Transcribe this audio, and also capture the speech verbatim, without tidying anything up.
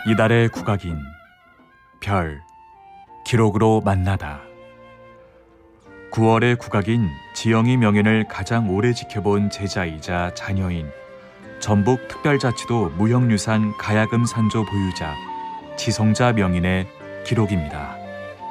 이달의 국악인 별 기록으로 만나다. 구월의 국악인 지영이 명연을 가장 오래 지켜본 제자이자 자녀인 전북특별자치도 무형유산 가야금 산조 보유자 지성자 명인의 기록입니다.